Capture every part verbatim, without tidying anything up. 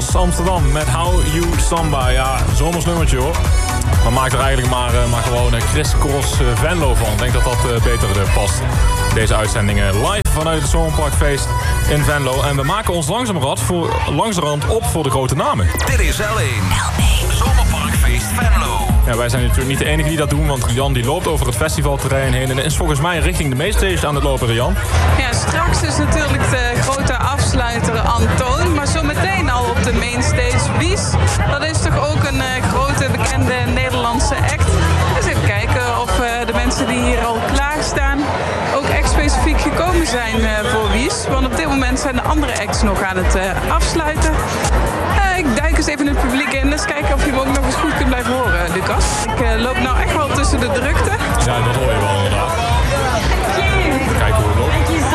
Amsterdam met How You Samba. Ja, zomers nummertje hoor. Maar maak er eigenlijk maar, uh, maar gewoon een Chris Cross uh, Venlo van. Ik denk dat dat uh, beter uh, past. Deze uitzendingen live vanuit het Zomerparkfeest in Venlo. En we maken ons langzamerhand, voor, langzamerhand op voor de grote namen. Dit is L één. L één. Zomerparkfeest Venlo. Ja, wij zijn natuurlijk niet de enige die dat doen, want Rian die loopt over het festivalterrein heen en is volgens mij richting de mainstage aan het lopen, Rian. Ja, straks is natuurlijk de grote afsluiter Antoon, maar zometeen al op de mainstage Wies. Dat is toch ook een uh, grote bekende Nederlandse act. Dus even kijken of uh, de mensen die hier al klaarstaan ook echt specifiek gekomen zijn uh, voor Wies. Want op dit moment zijn de andere acts nog aan het uh, afsluiten. Uh, ik duik eens even in het publiek in, dus kijken of je hem ook nog eens goed kunt blijven horen, Lucas. Ik uh, loop nou echt wel tussen de drukte. Ja, dat hoor je wel inderdaad. Kijken hoe het loopt.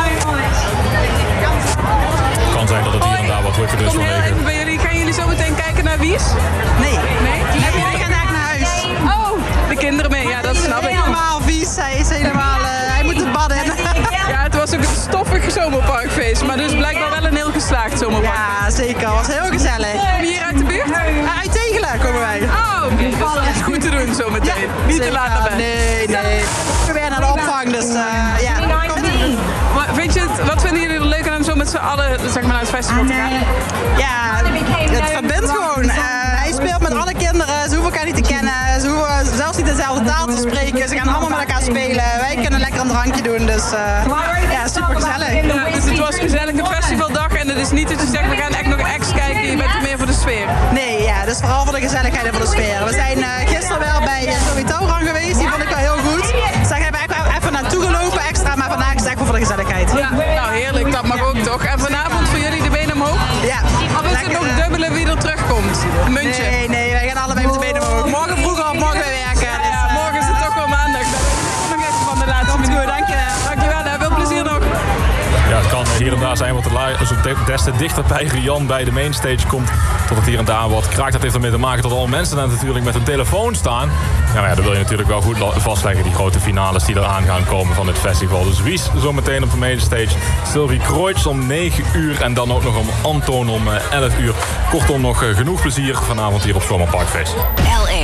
Het kan zijn dat het hier en daar wat drukker is. Kom heel even bij jullie. Gaan jullie zo meteen kijken naar Wies? Nee. Nee? Heb jij vandaag naar huis? Oh, de kinderen mee. Ja, dat snap ik. Helemaal Wies. Hij is helemaal... Uh, hij moet het badden. Ja, het was ook een stoffig zomerparkfeest. Maar dus blijkbaar wel een heel geslaagd zomerpark. Ja, zeker. Het was heel gezellig. Kom je hier uit de buurt? Uh, uit Tegelen komen wij. Oh, oké. Okay. Dat is echt goed te doen zometeen. Ja, niet te laat naar bed. Nee, nee. Ik ben weer naar de opvang, dus uh, ja, komt goed. Maar weet je het, wat vinden jullie er leuk aan om zo met z'n allen zeg maar, naar het festival te gaan? Ja, het verbindt gewoon. Uh, hij speelt met alle kinderen, ze hoeven elkaar niet te kennen, ze hoeven zelfs niet dezelfde taal te spreken, ze gaan allemaal met elkaar spelen. Wij kunnen lekker een drankje doen, dus uh, ja, super gezellig. Ja, dus het was gezellig een festivaldag en het is niet dat je zegt we gaan echt nog acts kijken, je bent er meer voor de sfeer. Nee, ja, dus vooral voor de gezelligheid en voor de sfeer. We zijn uh, gisteren wel bij uh, Zoe Touwrang geweest, die vond ik wel heel goed. Dus daar hebben we even naartoe gelopen extra, maar vandaag is het echt voor de gezelligheid. Ja, nou heerlijk, dat mag ook toch. En vanavond voor jullie de benen omhoog? Ja. Of is het nog uh, dubbele wie er terugkomt? Een muntje? Nee, nee, wij gaan allebei met de benen omhoog. Morgen vroeg op, morgen weer werken. Ja, ja, morgen is het toch wel maandag. Nog even van de laatste minuut. Goed, dank je. Dankjewel, nou, veel plezier nog. Ja, het kan hier en daar zijn wat des te dichter bij Rian bij de mainstage komt. Tot het hier en daar wat kraakt. Dat heeft ermee te maken dat al mensen daar natuurlijk met een telefoon staan. Ja, maar ja, dat wil je natuurlijk wel goed vastleggen. Die grote finales die eraan gaan komen van dit festival. Dus Wies zometeen op de mainstage. Sylvie Kreutz om negen uur. En dan ook nog om Antoon om elf uur. Kortom nog genoeg plezier vanavond hier op Zomerparkfeest. L één.